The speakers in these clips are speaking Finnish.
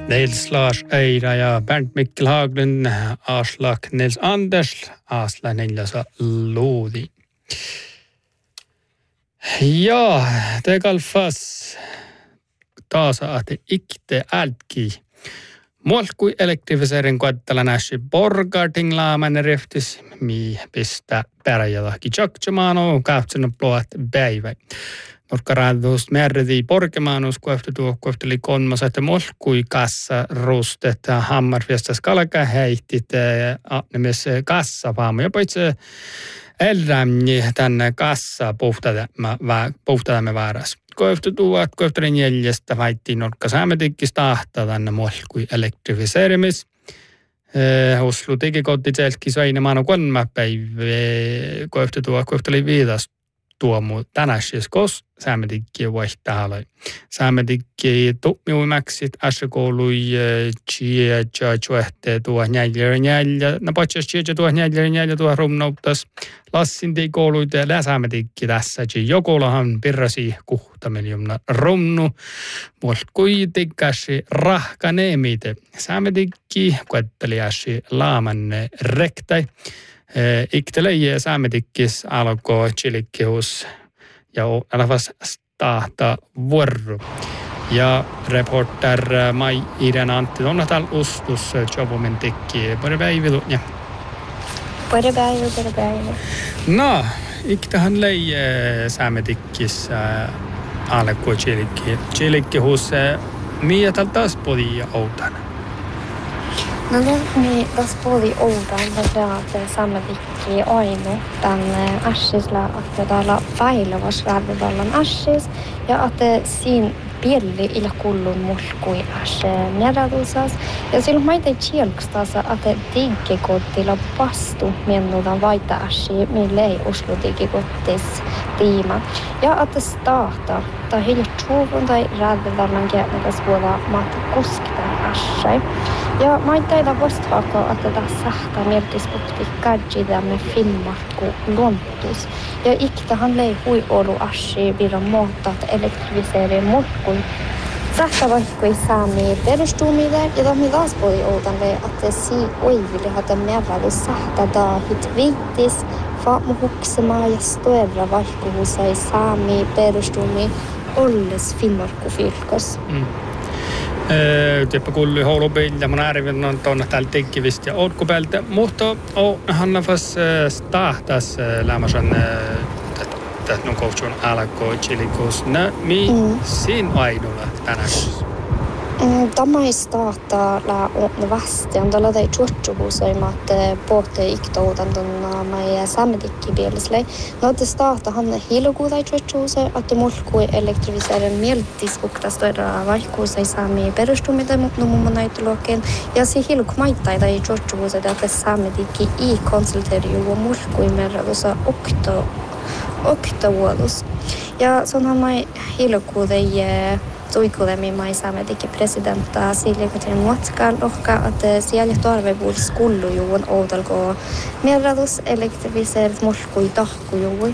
Nils Lars Eira ja Bernt Mikkel Haglund, Aslak Nils Anders, Asla Nilasa Lodi. Ja, det kalfas taas ahte ikte ältki. Molkui elektrifiserin koettala näsi borgarting laaman riftis, mi pistä pärjälahki tjaktjamaano, kahtsen ploat päivä. Norkkaraadus märdi porkemaanus koefteli konmas, että molkui kassa rustet hammarfiestas kalka heittit nemes kassa vaamu. Jopa itse elämni tänne kassa puhtadamme vääräs. Koefteli neljästä vaittiin norkka saametikis tahtaa tänne molkui elektrifiseerimis. Oslu teki kotti selki saine maano konma päivä koefteli viidasta. Tuomu tänäsis kos saametikki vaihtahalai. Saametikki tuomiuimaksit asekoului tjuehte tuo njäljer. No paitsi tuo njäljer tuo rumnauttas. Lassin tei kouluita ja saametikki tässä. Jokolahan pirrasi kuhtamiljumna rumnu. Moltkui tikkasi rahkaneemite. Saametikki koetteliasi laamanne rektai. Iktelejä saametikkis alkoi chilikkihus ja alvas tahta vuoro. Ja reporter Mai Irena Antti on täällä ustus jovumentikki. Pari päivä. Pari päivä. No, iktahan leijä saametikkis alkoi chilikkihus. Miä täällä taas podi outana? No me taspoli oudan että saametikki ainu tänne Ashisla, että täällä vailevas räädyvallan Ashis ja että siinä pieni illa kullun mulkui Ashe mieradusas ja silloin maita chielkstasa että digikottila pastu mennudan vaita Ashi mille ei uslu digikottis tiima ja että starta tai helt tjuvun tai räädyvallan käännäkäs vuoda maata kuskitan Ashe. Ja maitailla vastaakaan, että tässä miettispukti kadjidamme filmarkku luontus. Ja iktahan lei hui olu ashi viran muuttat elektrifiseerien mulkkun. Sähtä vaikka ei saami perustumille, ja tohmi taas poli outanle, että sii oiville hata merradu sähtä daahit viittis, faamu huksemaa ja stoerra vaikka ei saami perustumi olles filmarkku fylkos. Tepä kulli houlupeiltä, mun ääriven on tuonne täällä tekkivistä ja outkupäältä, mutta hannafas tahtas lämmäsen tätä nun kohtsun alkoi chilikus. No, siinä aidolla tänään? Tämä ei starta la vasten, tällä ei tjuotsuhuusaimat pohte iktoudan tuonna saametikki bielisle. No te starta han hiilukuutai tjuotsuhuusai, että mulkui elektrifiseeren mieltispuktas toira vaihkuusai saami perustumita muun näytölokeen. Ja se hiilukumaittai tai tjuotsuhuusai, että saametikki i konsulteriu mulkui merradusa oktavuolus. Ja se onhan mai hiilukuutai Tuikuudemi mai saametikki presidentta Silja-Katrin Muotskal lohka, että siellä tarvevuudessa kullujuun outalko merradus elektrifiseerit mulkkui tahkujuui.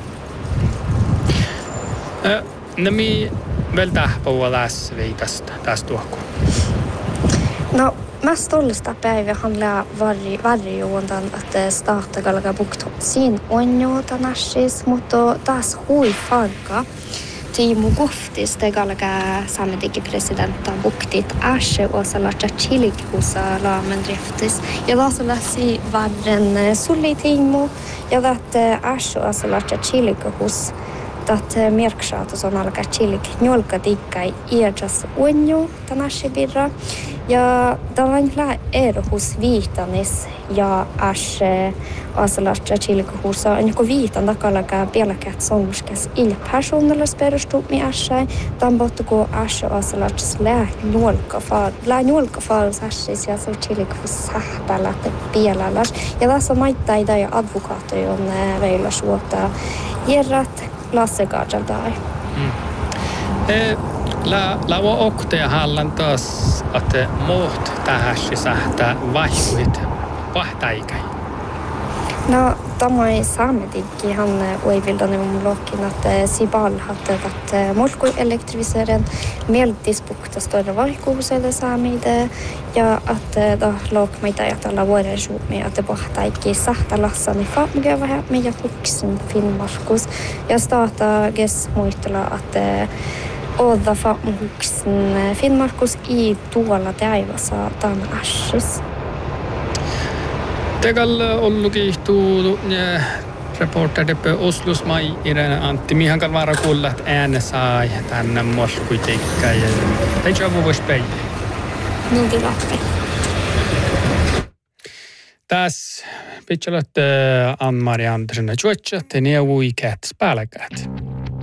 No mi väl tahpua läsvi tästä tuokku? No, mest tollista päivä handlaa varjuundan, että starta kalka bukt siinä on jo tänäsis, mutta taas hui farka. Tiimu kohtis tegalga saametikki presidentta buktit Ashe osalatja chilikusa laamen driftis. Ja tasolasi varren sulli tiimu ja that Ashe osalatja chilikuhus dat merksaatus on alkaa chilik njolka tikkai iäjas unju tänäsi birra. Ja tavallaan erohus viitanis ja Ashe asalatja chilikuhusa on joku viitan takalaga pelkät songuskes ilpersonallis perustumi Ashe. Tambottuko Ashe asalatjas lää njolka faarus Ashes ja se chilikuhus sähpälätte pielalas. Ja tässä maittaa ja advokaatoi on veillä suota jerrat Lasse Gardaldai. La okteja hallan taas, että muut tähän sähtää vaihtuit vahtaikai. No, Tämä ei saametikki han uivildan umlokin att Sibal hade att molko elektrifieren meldisbukta större valkuuselle saamide ja att da lokmaita ja tällä vuorensuumi että pohtaikki sahta lassani famge vähän meidän huksen Finnmarkus ja starta ges muistella att Odda huksen Finnmarkus i tuolla taivassa tämän Ashes. Tegal ollukin tuu reporter deppe Oslos mai Irene Antti. Mihan kan vara kuulla, että ääne sai tänne moskuitikka ja teitä vuosi päivä. Niin tilappe. Tässä pitää olla Ann-Mari Andersen ja Tjuotsa, te neuvui käät spälkäät.